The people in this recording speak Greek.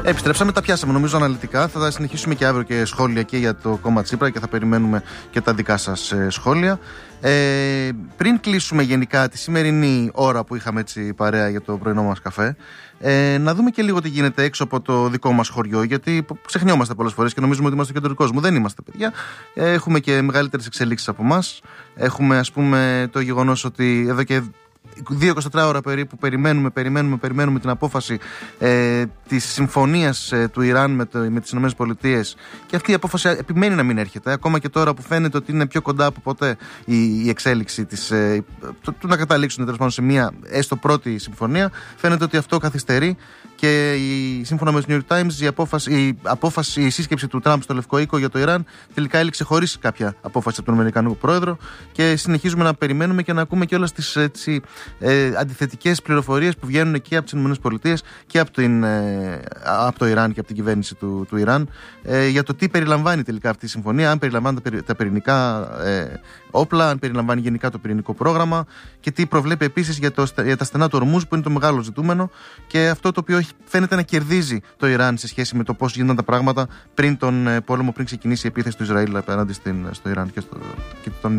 Επιστρέψαμε, τα πιάσαμε νομίζω αναλυτικά. Θα συνεχίσουμε και αύριο και σχόλια και για το κόμμα Τσίπρα και θα περιμένουμε και τα δικά σας σχόλια. Πριν κλείσουμε γενικά τη σημερινή ώρα που είχαμε έτσι παρέα για το πρωινό μας καφέ, να δούμε και λίγο τι γίνεται έξω από το δικό μας χωριό, γιατί ξεχνιόμαστε πολλές φορές και νομίζουμε ότι είμαστε στο κεντρικό κόσμο. Δεν είμαστε, παιδιά. Έχουμε και μεγαλύτερες εξελίξεις από εμάς. Έχουμε, ας πούμε, το γεγονός ότι εδώ και 2-24 ώρα περίπου περιμένουμε την απόφαση της συμφωνίας του Ιράν με τις ΗΠΑ, και αυτή η απόφαση επιμένει να μην έρχεται, ακόμα και τώρα που φαίνεται ότι είναι πιο κοντά από ποτέ η εξέλιξη του να καταλήξουν τέλος πάντων σε μια έστω πρώτη συμφωνία. Φαίνεται ότι αυτό καθυστερεί και σύμφωνα με το New York Times η σύσκεψη του Τραμπ στο Λευκό Οίκο για το Ιράν τελικά έληξε χωρίς κάποια απόφαση από τον Αμερικανό πρόεδρο, και συνεχίζουμε να περιμένουμε και να ακούμε και όλες τις αντιθετικές πληροφορίες που βγαίνουν και από τις ΗΠΑ και από το Ιράν και από την κυβέρνηση του Ιράν για το τι περιλαμβάνει τελικά αυτή η συμφωνία, αν περιλαμβάνει τα πυρηνικά όπλα, αν περιλαμβάνει γενικά το πυρηνικό πρόγραμμα και τι προβλέπει επίσης για τα στενά του Ορμούζ, που είναι το μεγάλο ζητούμενο και αυτό το οποίο φαίνεται να κερδίζει το Ιράν σε σχέση με το πώς γίνονταν τα πράγματα πριν τον πόλεμο, πριν ξεκινήσει η επίθεση του Ισραήλ απέναντι στο Ιράν και τον